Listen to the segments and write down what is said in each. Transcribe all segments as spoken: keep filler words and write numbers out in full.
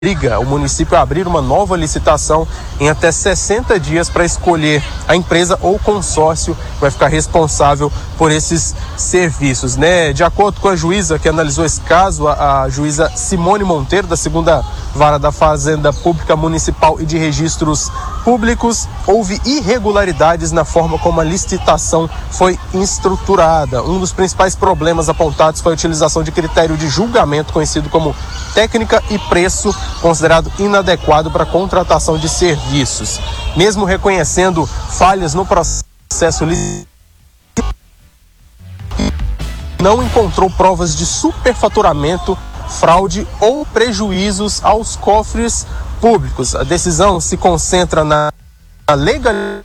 obriga o município a abrir uma nova licitação em até sessenta dias para escolher a empresa ou consórcio que vai ficar responsável por esses serviços, né? De acordo com a juíza que analisou esse caso, a, a juíza Simone Monteiro, da segunda Vara da Fazenda Pública Municipal e de Registros Públicos, houve irregularidades na forma como a licitação foi estruturada. Um dos principais problemas apontados foi a utilização de critério de julgamento conhecido como técnica e preço, considerado inadequado para a contratação de serviços. Mesmo reconhecendo falhas no processo licitatório, não encontrou provas de superfaturamento, fraude ou prejuízos aos cofres públicos. A decisão se concentra na legalização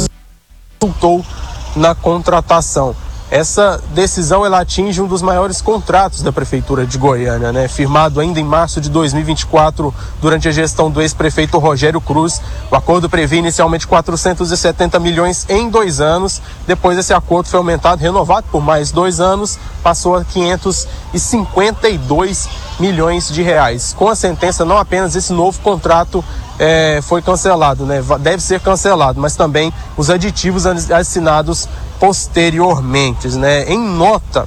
que resultou na contratação. Essa decisão ela atinge um dos maiores contratos da Prefeitura de Goiânia, né? Firmado ainda em março de dois mil e vinte e quatro, durante a gestão do ex-prefeito Rogério Cruz. O acordo previa inicialmente quatrocentos e setenta milhões em dois anos. Depois esse acordo foi aumentado, renovado por mais dois anos, passou a quinhentos e cinquenta e dois milhões de reais. Com a sentença, não apenas esse novo contrato é, foi cancelado, né? Deve ser cancelado, mas também os aditivos assinados posteriormente, né? Em nota,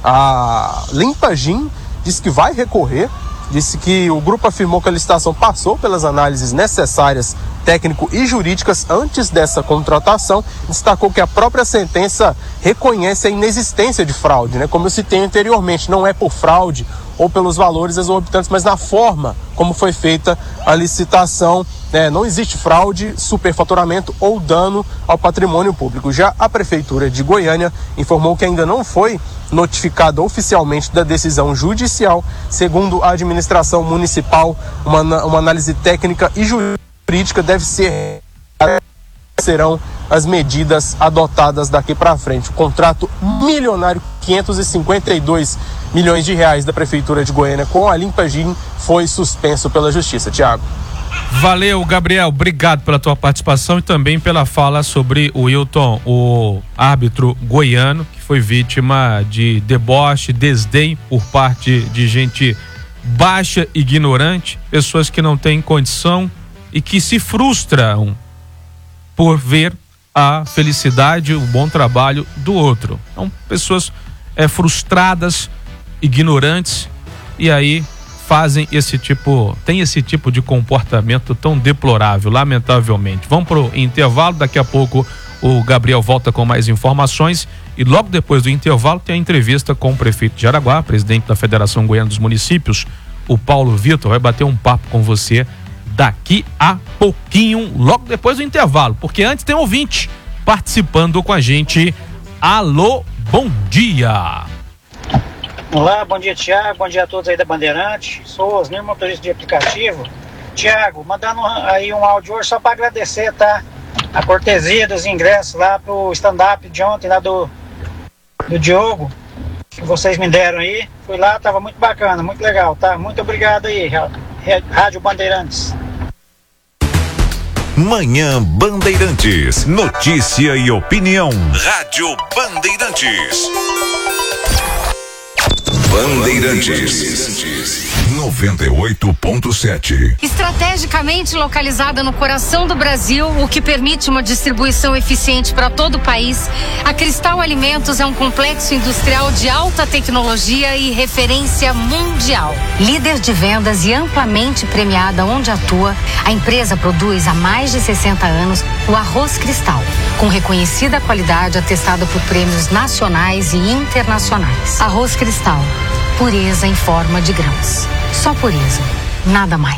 a Limpagim disse que vai recorrer, disse que o grupo afirmou que a licitação passou pelas análises necessárias técnico e jurídicas antes dessa contratação, destacou que a própria sentença reconhece a inexistência de fraude, né? Como eu citei anteriormente, não é por fraude ou pelos valores exorbitantes, mas na forma como foi feita a licitação, né? Não existe fraude, superfaturamento ou dano ao patrimônio público. Já a Prefeitura de Goiânia informou que ainda não foi notificada oficialmente da decisão judicial. Segundo a administração municipal, uma, uma análise técnica e jurídica deve ser serão as medidas adotadas daqui para frente. O contrato milionário, quinhentos e cinquenta e dois milhões de reais da Prefeitura de Goiânia com a Limpagim, foi suspenso pela Justiça. Tiago. Valeu, Gabriel, obrigado pela tua participação e também pela fala sobre o Wilton, o árbitro goiano que foi vítima de deboche, desdém por parte de gente baixa, ignorante, pessoas que não têm condição e que se frustram por ver a felicidade, o bom trabalho do outro. São pessoas é, frustradas, ignorantes, e aí fazem esse tipo, tem esse tipo de comportamento tão deplorável, lamentavelmente. Vamos pro intervalo, daqui a pouco o Gabriel volta com mais informações e logo depois do intervalo tem a entrevista com o prefeito de Araguá, presidente da Federação Goiana dos Municípios, o Paulo Vitor, vai bater um papo com você daqui a pouquinho, logo depois do intervalo, porque antes tem um ouvinte participando com a gente. Alô, bom dia! Olá, bom dia, Tiago, bom dia a todos aí da Bandeirante, sou Osnir, motorista de aplicativo. Tiago, mandando aí um áudio hoje só para agradecer, tá? A cortesia dos ingressos lá pro stand-up de ontem, lá do, do Diogo, que vocês me deram aí, fui lá, tava muito bacana, muito legal, tá? Muito obrigado aí, Rádio Bandeirantes. Manhã Bandeirantes, notícia e opinião. Rádio Bandeirantes. Bandeirantes noventa e oito ponto sete. Estrategicamente localizada no coração do Brasil, o que permite uma distribuição eficiente para todo o país, a Cristal Alimentos é um complexo industrial de alta tecnologia e referência mundial. Líder de vendas e amplamente premiada onde atua, a empresa produz há mais de sessenta anos o arroz Cristal, com reconhecida qualidade atestada por prêmios nacionais e internacionais. Arroz Cristal, pureza em forma de grãos. Só pureza, nada mais.